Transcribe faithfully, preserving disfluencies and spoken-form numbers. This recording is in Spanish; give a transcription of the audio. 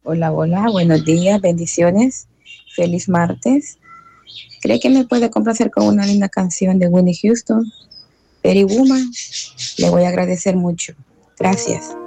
Hola, hola, buenos días, bendiciones, feliz martes. ¿Cree que me puede complacer con una linda canción de Whitney Houston? Pretty Woman, le voy a agradecer mucho. Gracias.